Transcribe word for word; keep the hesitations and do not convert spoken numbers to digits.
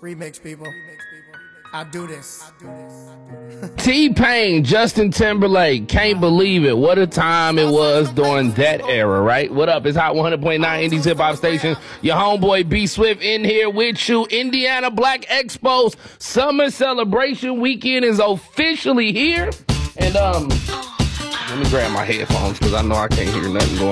Remix, people. I do this. T-Pain, Justin Timberlake, can't believe it. What a time it was during that era, right? What up? It's Hot one hundred point nine Indies Hip Hop Station. Your homeboy B Swift in here with you. Indiana Black Expo's Summer Celebration Weekend is officially here. And um, let me grab my headphones because I know I can't hear nothing going on.